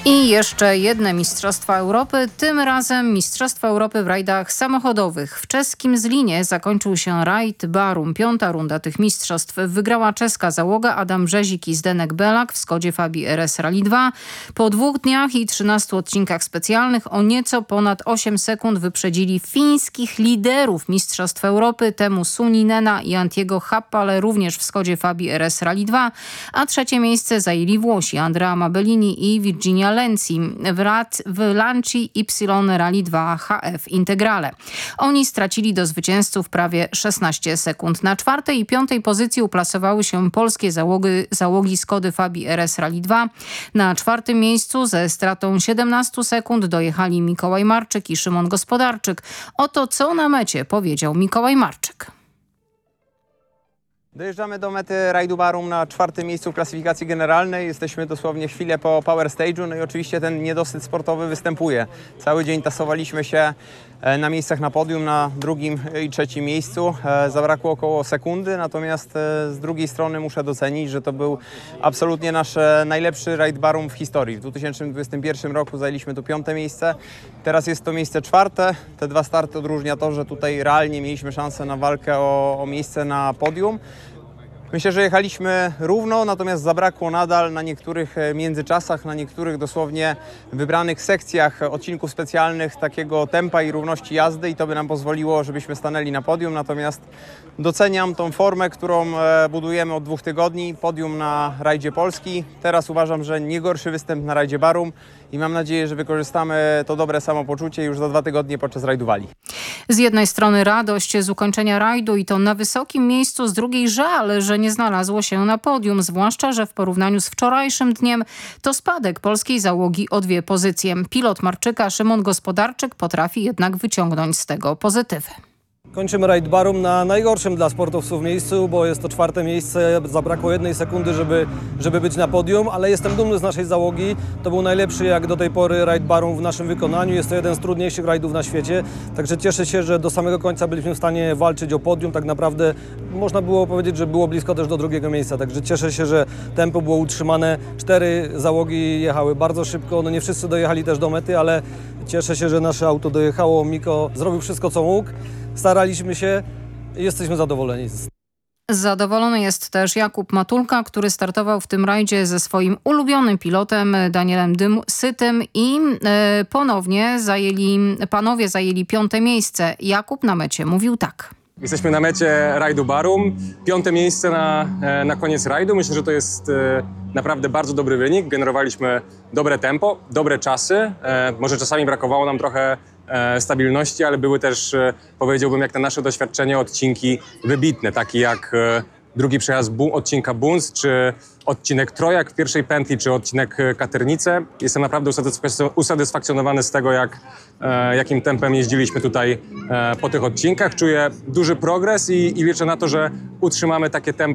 I jeszcze jedne Mistrzostwa Europy, tym razem Mistrzostwa Europy w rajdach samochodowych. W czeskim Zlinie zakończył się rajd Barum. 5. runda tych mistrzostw wygrała czeska załoga Adam Brzezik i Zdenek Belak w Skodzie Fabii RS Rally 2. Po 2 dniach i 13 odcinkach specjalnych o nieco ponad 8 sekund wyprzedzili fińskich liderów Mistrzostw Europy Teemu Suninena i Antiego Happale również w Skodzie Fabii RS Rally 2, a trzecie miejsce zajęli Włosi Andrea Mabellini i Virginia Lenzi w Lancia Y Rally 2 HF Integrale. Oni stracili do zwycięzców prawie 16 sekund. Na 4. i 5. pozycji uplasowały się polskie załogi Skody Fabii RS Rally 2. Na 4. miejscu ze stratą 17 sekund dojechali Mikołaj Marczyk i Szymon Gospodarczyk. Oto co na mecie powiedział Mikołaj Marczyk. Dojeżdżamy do mety rajdu Barum na 4. miejscu w klasyfikacji generalnej. Jesteśmy dosłownie chwilę po Power Stage'u, no i oczywiście ten niedosyt sportowy występuje. Cały dzień tasowaliśmy się na miejscach na podium, na 2. i 3. miejscu. Zabrakło około sekundy, natomiast z drugiej strony muszę docenić, że to był absolutnie nasz najlepszy rajd Barum w historii. W 2021 roku zajęliśmy tu 5. miejsce, teraz jest to miejsce 4. Te 2 starty odróżnia to, że tutaj realnie mieliśmy szansę na walkę o miejsce na podium. Myślę, że jechaliśmy równo, natomiast zabrakło nadal na niektórych międzyczasach, na niektórych dosłownie wybranych sekcjach odcinków specjalnych takiego tempa i równości jazdy i to by nam pozwoliło, żebyśmy stanęli na podium. Natomiast doceniam tą formę, którą budujemy od 2 tygodni. Podium na rajdzie Polski. Teraz uważam, że nie gorszy występ na rajdzie Barum i mam nadzieję, że wykorzystamy to dobre samopoczucie już za 2 tygodnie podczas rajdu Walii. Z jednej strony radość z ukończenia rajdu i to na wysokim miejscu, z drugiej żal, że nie znalazło się na podium, zwłaszcza, że w porównaniu z wczorajszym dniem to spadek polskiej załogi o 2 pozycje. Pilot Marczyka Szymon Gospodarczyk potrafi jednak wyciągnąć z tego pozytywy. Kończymy rajd Barum na najgorszym dla sportowców miejscu, bo jest to 4. miejsce. Zabrakło 1 sekundy, żeby być na podium, ale jestem dumny z naszej załogi. To był najlepszy jak do tej pory rajd Barum w naszym wykonaniu. Jest to jeden z trudniejszych rajdów na świecie, także cieszę się, że do samego końca byliśmy w stanie walczyć o podium. Tak naprawdę można było powiedzieć, że było blisko też do 2. miejsca, także cieszę się, że tempo było utrzymane. 4 załogi jechały bardzo szybko, no nie wszyscy dojechali też do mety, ale cieszę się, że nasze auto dojechało. Miko zrobił wszystko, co mógł. Staraliśmy się i jesteśmy zadowoleni. Zadowolony jest też Jakub Matulka, który startował w tym rajdzie ze swoim ulubionym pilotem Danielem Sytym i panowie zajęli 5. miejsce. Jakub na mecie mówił tak. Jesteśmy na mecie rajdu Barum. 5. miejsce na koniec rajdu. Myślę, że to jest naprawdę bardzo dobry wynik. Generowaliśmy dobre tempo, dobre czasy. Może czasami brakowało nam trochę stabilności, ale były też, powiedziałbym, jak na nasze doświadczenie, odcinki wybitne, takie jak drugi przejazd odcinka Bunz, czy odcinek Trojak w pierwszej pętli, czy odcinek Katernice. Jestem naprawdę usatysfakcjonowany z tego, jakim tempem jeździliśmy tutaj po tych odcinkach. Czuję duży progres i liczę na to, że utrzymamy takie tempo